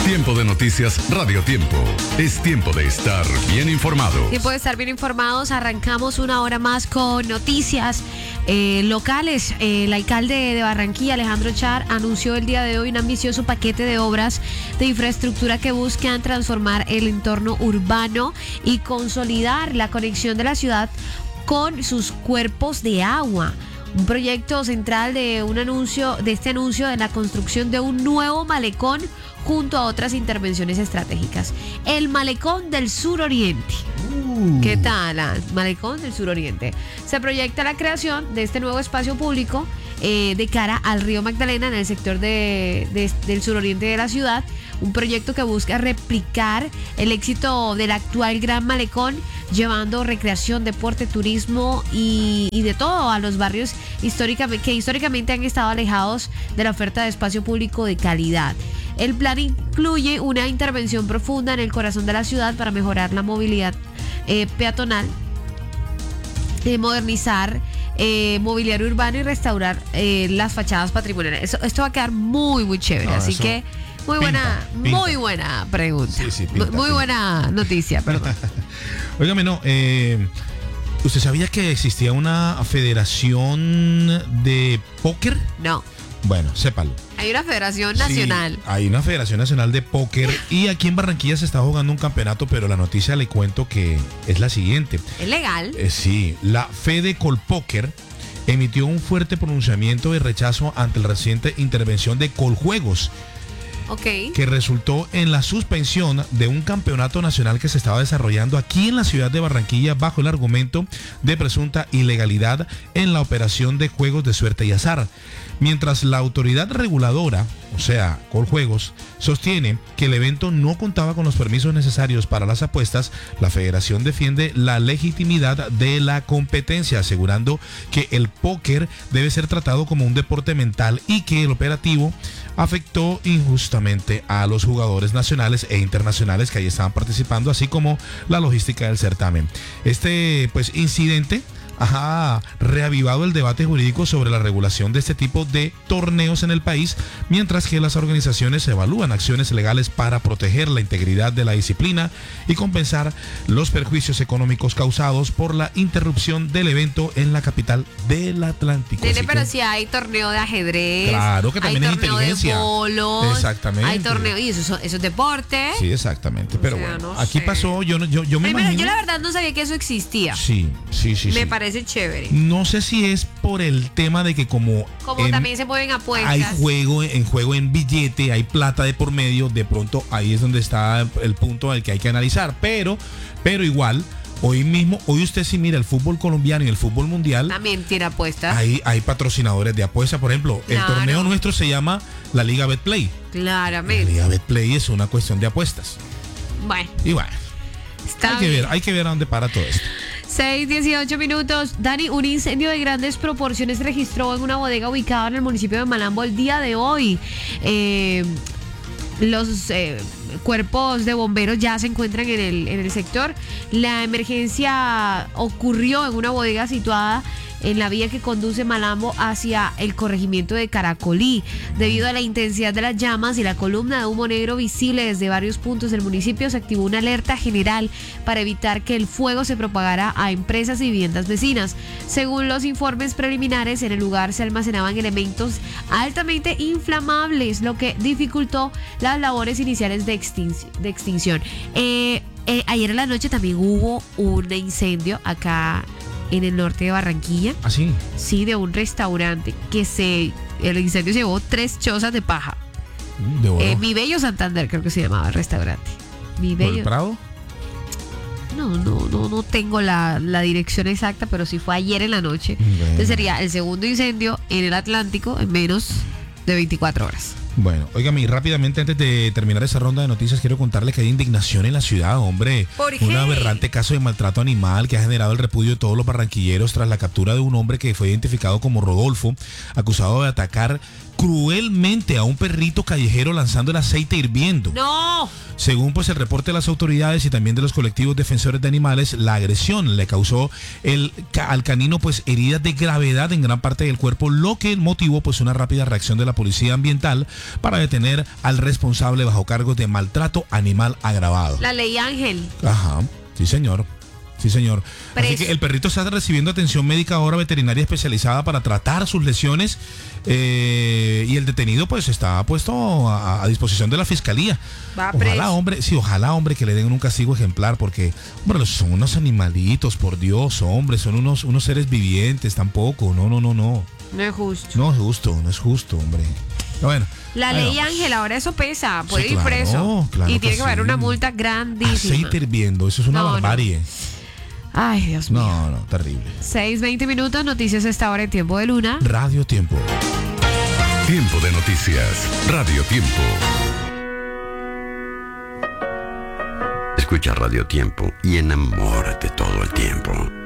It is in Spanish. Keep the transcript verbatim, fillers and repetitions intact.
Tiempo de noticias Radio Tiempo. Es tiempo de estar bien informado. Tiempo de estar bien informados. Arrancamos una hora más con noticias eh, locales. Eh, el alcalde de Barranquilla, Alejandro Char, anunció el día de hoy un ambicioso paquete de obras de infraestructura que buscan transformar el entorno urbano y consolidar la conexión de la ciudad con sus cuerpos de agua. Un proyecto central de un anuncio, de este anuncio de la construcción de un nuevo malecón junto a otras intervenciones estratégicas. El malecón del suroriente. Uh. ¿Qué tal? Ah, malecón del suroriente. Se proyecta la creación de este nuevo espacio público eh, de cara al río Magdalena en el sector de, de, del suroriente de la ciudad. Un proyecto que busca replicar el éxito del actual Gran Malecón, llevando recreación, deporte, turismo y, y de todo a los barrios históricamente, que históricamente han estado alejados de la oferta de espacio público de calidad. El plan incluye una intervención profunda en el corazón de la ciudad para mejorar la movilidad eh, peatonal, eh, modernizar eh, mobiliario urbano y restaurar eh, las fachadas patrimoniales. Eso, esto va a quedar muy, muy chévere. No, así que muy buena, pinta, pinta. muy buena pregunta. Sí, sí, pinta, muy pinta. buena noticia, perdón. Óigame, no, eh, ¿usted sabía que existía una federación de póker? No. Bueno, sépalo. Hay una federación nacional. Sí, hay una federación nacional de póker y aquí en Barranquilla se está jugando un campeonato, pero la noticia le cuento que es la siguiente. ¿Es legal? Eh, sí, la Fede Colpóker emitió un fuerte pronunciamiento de rechazo ante la reciente intervención de Coljuegos. Okay. Que resultó en la suspensión de un campeonato nacional que se estaba desarrollando aquí en la ciudad de Barranquilla bajo el argumento de presunta ilegalidad en la operación de juegos de suerte y azar. Mientras la autoridad reguladora, o sea, Coljuegos, sostiene que el evento no contaba con los permisos necesarios para las apuestas, la federación defiende la legitimidad de la competencia, asegurando que el póker debe ser tratado como un deporte mental y que el operativo afectó injustamente a los jugadores nacionales e internacionales que ahí estaban participando, así como la logística del certamen. Este pues incidente ha reavivado el debate jurídico sobre la regulación de este tipo de torneos en el país, mientras que las organizaciones evalúan acciones legales para proteger la integridad de la disciplina y compensar los perjuicios económicos causados por la interrupción del evento en la capital del Atlántico. Nene, pero si hay torneo de ajedrez, claro que también hay es inteligencia. De bolos, exactamente. Hay torneo y eso, eso es deporte. Sí, exactamente. Pero o sea, bueno, no aquí sé. pasó, yo, yo, yo me Primero, imagino. Yo la verdad no sabía que eso existía. Sí, sí, sí. Me sí. parece chévere. No sé si es por el tema de que como como en, también se mueven apuestas, hay juego en juego en billete, hay plata de por medio, de pronto ahí es donde está el punto al que hay que analizar, pero pero igual hoy mismo, hoy usted sí mira el fútbol colombiano y el fútbol mundial. También tiene apuestas. Hay, hay patrocinadores de apuestas, por ejemplo, claro. El torneo nuestro se llama la Liga Betplay. Claramente. La Liga Betplay es una cuestión de apuestas. Bueno. Y bueno. Está hay bien. que ver, hay que ver a dónde para todo esto. seis, dieciocho minutos. Dani, un incendio de grandes proporciones se registró en una bodega ubicada en el municipio de Malambo el día de hoy. Eh, los eh, cuerpos de bomberos ya se encuentran en el, en el sector. La emergencia ocurrió en una bodega situada en la vía que conduce Malambo hacia el corregimiento de Caracolí. Debido a la intensidad de las llamas y la columna de humo negro visible desde varios puntos del municipio, se activó una alerta general para evitar que el fuego se propagara a empresas y viviendas vecinas. Según los informes preliminares, en el lugar se almacenaban elementos altamente inflamables, lo que dificultó las labores iniciales de, extin- de extinción. Eh, eh, ayer en la noche también hubo un incendio acá en el norte de Barranquilla. ¿Ah, sí? Sí, de un restaurante que se... El incendio llevó tres chozas de paja. ¿De eh, Mi Bello Santander, creo que se llamaba el restaurante. Mi Bello... ¿Por el Prado? No, no, no, no tengo la, la dirección exacta, pero sí fue ayer en la noche. Bueno. Entonces sería el segundo incendio en el Atlántico en menos de veinticuatro horas. Bueno, óigame, y rápidamente antes de terminar esa ronda de noticias quiero contarle que hay indignación en la ciudad, hombre. ¿Por qué? Un aberrante caso de maltrato animal que ha generado el repudio de todos los barranquilleros tras la captura de un hombre que fue identificado como Rodolfo, acusado de atacar cruelmente a un perrito callejero lanzando el aceite hirviendo. ¡No! Según pues el reporte de las autoridades y también de los colectivos defensores de animales, la agresión le causó el, al canino pues heridas de gravedad en gran parte del cuerpo, lo que motivó pues una rápida reacción de la policía ambiental para detener al responsable bajo cargos de maltrato animal agravado. La ley Ángel. Ajá, sí señor. Sí, señor. Preso. Así que el perrito está recibiendo atención médica ahora veterinaria especializada para tratar sus lesiones eh, y el detenido pues está puesto a, a disposición de la fiscalía. Va ojalá, preso. hombre, sí, ojalá, hombre, que le den un castigo ejemplar porque, hombre, son unos animalitos, por Dios, hombre, son unos, unos seres vivientes, tampoco, no, no, no, no. No es justo. No es justo, no es justo, hombre. Bueno. La bueno, ley Ángel, ahora eso pesa, puede sí, ir claro, preso. claro y tiene que que haber sí. una multa grandísima. Aceite hirviendo, eso es una No, no. barbarie. Ay, Dios mío. No, no, terrible. seis veinte minutos, noticias a esta hora en Tiempo de Luna. Radio Tiempo. Tiempo de noticias. Radio Tiempo. Escucha Radio Tiempo y enamórate todo el tiempo.